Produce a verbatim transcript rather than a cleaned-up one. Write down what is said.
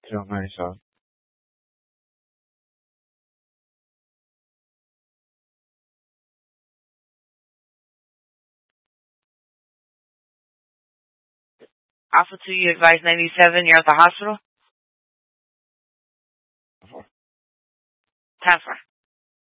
Two ninety-seven. Alpha two, you advise ninety-seven, you're at the hospital? Four. Ten four.